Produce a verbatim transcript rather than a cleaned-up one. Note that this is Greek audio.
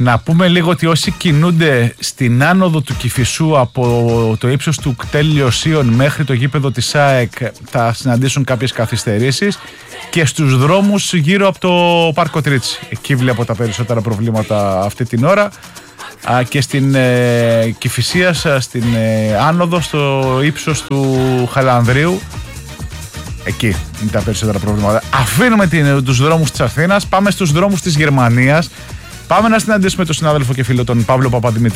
Να πούμε λίγο ότι όσοι κινούνται στην άνοδο του Κηφισού από το ύψος του κτέλ Λιωσίων μέχρι το γήπεδο της ΑΕΚ θα συναντήσουν κάποιες καθυστερήσεις, και στους δρόμους γύρω από το Πάρκο Τρίτσι. Εκεί βλέπω τα περισσότερα προβλήματα αυτή την ώρα. Α, και στην ε, Κηφισίας, στην ε, άνοδο στο ύψος του Χαλανδρίου. Εκεί είναι τα περισσότερα προβλήματα. Αφήνουμε την, τους δρόμους της Αθήνας, πάμε στους δρόμους της Γερμανίας. Πάμε να συναντήσουμε τον συνάδελφο και φίλο τον Παύλο Παπαδημητρίου